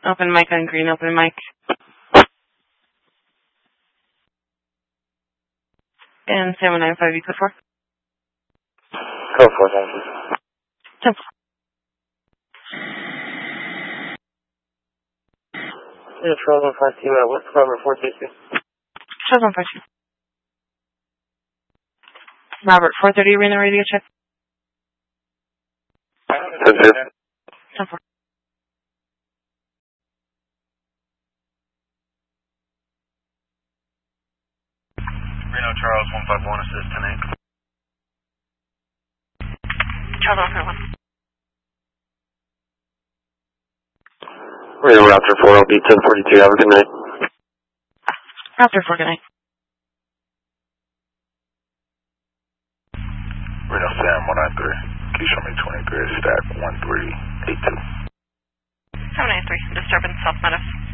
Open mic on green, open mic. And 795, you code 4. Code 4, thank you. 10. Yeah, Charles 152, what's the number 432? Charles 152. Robert, 430 arena radio check. 10-4. 10-4. Reno Charles 151, assist 10-8. Charles 151. Reno Raptor 4, LB 1042, have a good night. Raptor 4, good night. Reno Sam 193, can you show me 23, stack 1382? 793, disturbance, self-medicine.